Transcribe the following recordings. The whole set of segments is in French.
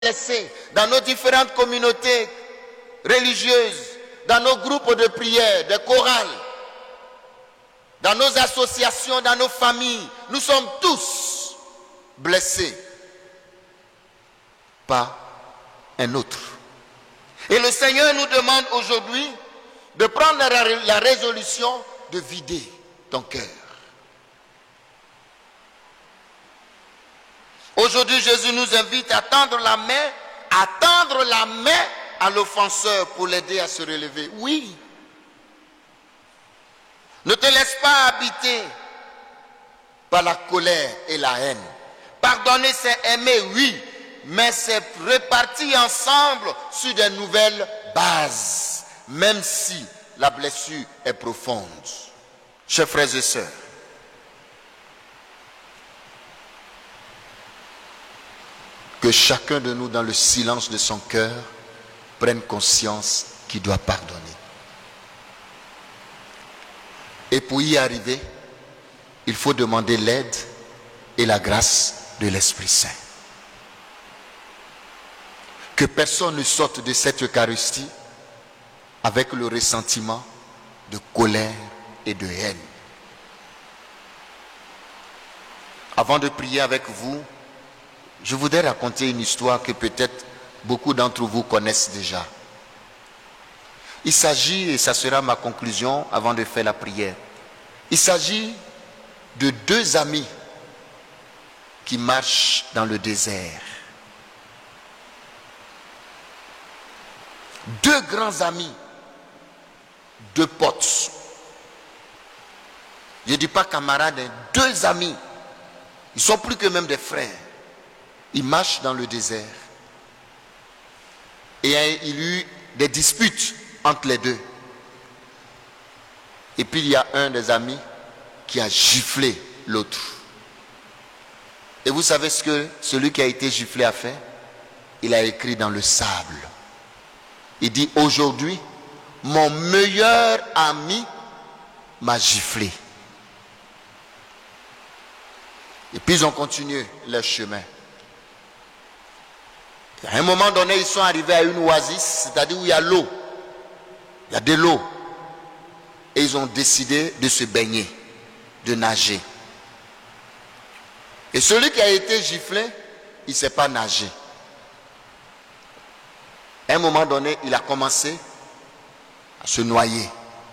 blessés dans nos différentes communautés religieuses, dans nos groupes de prière, de chorales, dans nos associations, dans nos familles. Nous sommes tous blessés par un autre. Et le Seigneur nous demande aujourd'hui de prendre la résolution de vider ton cœur. Aujourd'hui, Jésus nous invite à tendre la main à l'offenseur pour l'aider à se relever. Oui. Ne te laisse pas habiter par la colère et la haine. Pardonner, c'est aimer, oui, mais c'est repartir ensemble sur de nouvelles bases, même si la blessure est profonde. Chers frères et sœurs, que chacun de nous, dans le silence de son cœur, prenne conscience qu'il doit pardonner. Et pour y arriver, il faut demander l'aide et la grâce de l'Esprit Saint. Que personne ne sorte de cette Eucharistie avec le ressentiment de colère et de haine. Avant de prier avec vous, je voudrais raconter une histoire que peut-être beaucoup d'entre vous connaissent déjà. Il s'agit, et ça sera ma conclusion avant de faire la prière, il s'agit de deux amis qui marchent dans le désert. Deux grands amis, deux potes. Je ne dis pas camarades, deux amis. Ils sont plus que même des frères. Ils marchent dans le désert. Et il y a eu des disputes entre les deux. Et puis il y a un des amis qui a giflé l'autre. Et vous savez ce que celui qui a été giflé a fait? Il a écrit dans le sable. Il dit: aujourd'hui, mon meilleur ami m'a giflé. Et puis ils ont continué leur chemin. À un moment donné, ils sont arrivés à une oasis, c'est-à-dire où il y a l'eau. Il y a de l'eau. Et ils ont décidé de se baigner, de nager. Et celui qui a été giflé, il ne sait pas nager. À un moment donné, il a commencé à se noyer.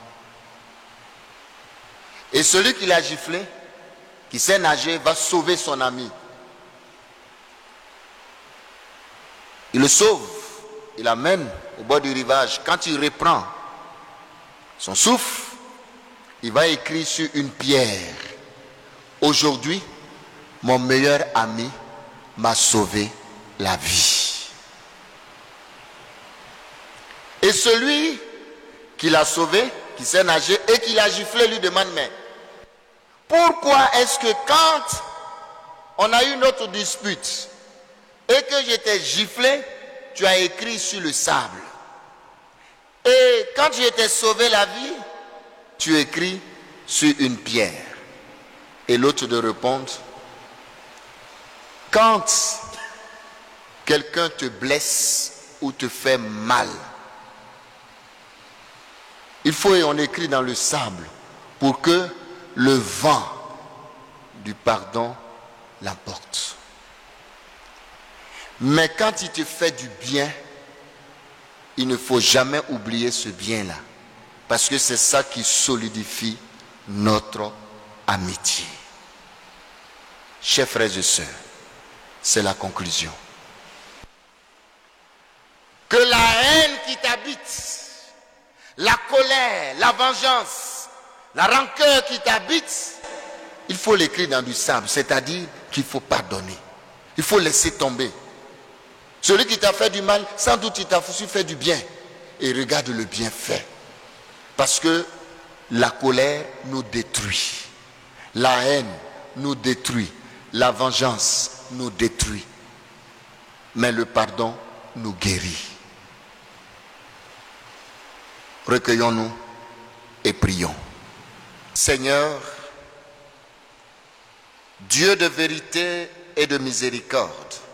Et celui qui l'a giflé, qui sait nager, va sauver son ami. Il le sauve, il l'amène au bord du rivage. Quand il reprend son souffle, il va écrire sur une pierre: aujourd'hui, mon meilleur ami m'a sauvé la vie. Et celui qui l'a sauvé, qui sait nager et qui l'a giflé, lui demande: mais pourquoi est-ce que quand on a eu notre dispute et que j'étais giflé, tu as écrit sur le sable? Et quand je t'ai sauvé la vie, tu écris sur une pierre. Et l'autre de répondre: quand quelqu'un te blesse ou te fait mal, il faut, et on écrit dans le sable, pour que le vent du pardon l'emporte. Mais quand il te fait du bien, il ne faut jamais oublier ce bien-là. Parce que c'est ça qui solidifie notre amitié. Chers frères et sœurs, c'est la conclusion. Que la haine qui t'habite, la colère, la vengeance, la rancœur qui t'habite, il faut l'écrire dans du sable. C'est-à-dire qu'il faut pardonner. Il faut laisser tomber. Celui qui t'a fait du mal, sans doute il t'a fait du bien. Et regarde le bienfait. Parce que la colère nous détruit. La haine nous détruit. La vengeance nous détruit. Mais le pardon nous guérit. Recueillons-nous et prions. Seigneur, Dieu de vérité et de miséricorde,